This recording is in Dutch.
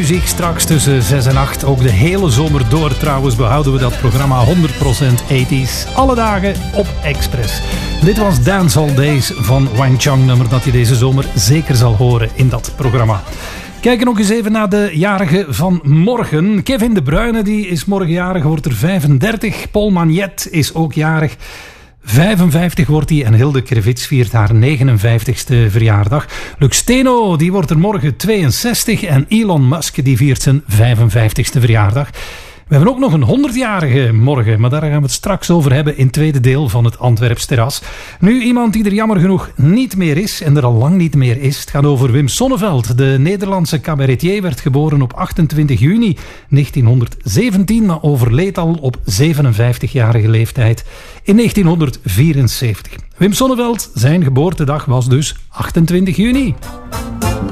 muziek straks tussen 6 en 8. Ook de hele zomer door trouwens behouden we dat programma 100% 80s. Alle dagen op Express. Dit was Dance All Days van Wang Chang, nummer dat je deze zomer zeker zal horen in dat programma. Kijken nog eens even naar de jarigen van morgen. Kevin De Bruyne die is morgen jarig, wordt er 35. Paul Magnet is ook jarig. 55 wordt hij en Hilde Krevits viert haar 59ste verjaardag. Lux Steno die wordt er morgen 62 en Elon Musk die viert zijn 55ste verjaardag. We hebben ook nog een 100-jarige morgen, maar daar gaan we het straks over hebben in het tweede deel van het Antwerps Terras. Nu iemand die er jammer genoeg niet meer is en er al lang niet meer is. Het gaat over Wim Sonneveld. De Nederlandse cabaretier werd geboren op 28 juni 1917, maar overleed al op 57-jarige leeftijd in 1974. Wim Sonneveld, zijn geboortedag was dus 28 juni.